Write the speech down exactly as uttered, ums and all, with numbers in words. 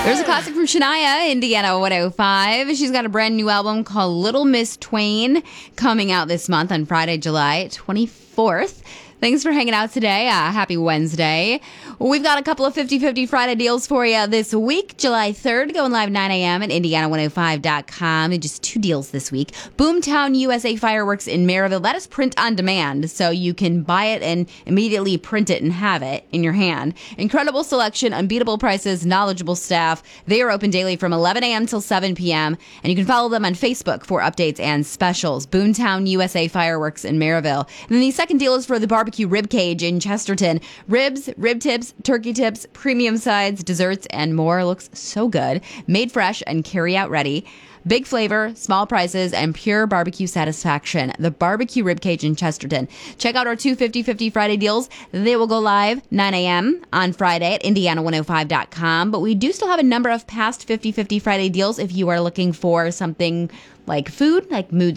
There's a classic from Shania, Indiana one oh five. She's got a brand new album called Little Miss Twain coming out this month on Friday, July twenty-fourth. Thanks for hanging out today. Uh, happy Wednesday. We've got a couple of fifty-fifty Friday deals for you this week. July third, going live nine a.m. at indiana one oh five dot com. And just two deals this week. Boomtown U S A Fireworks in Maryville. That is print on demand, so you can buy it and immediately print it and have it in your hand. Incredible selection, unbeatable prices, knowledgeable staff. They are open daily from eleven a.m. till seven p.m. And you can follow them on Facebook for updates and specials. Boomtown U S A Fireworks in Maryville. And then the second deal is for the barbecue rib cage in Chesterton. Ribs, rib tips, turkey tips, premium sides, desserts, and more. Looks so good. Made fresh and carry out ready. Big flavor, small prices, and pure barbecue satisfaction. The barbecue rib cage in Chesterton. Check out our two fifty-fifty Friday deals. They will go live nine a.m. on Friday at indiana one oh five dot com. But we do still have a number of past fifty-fifty Friday deals if you are looking for something like food, like Mood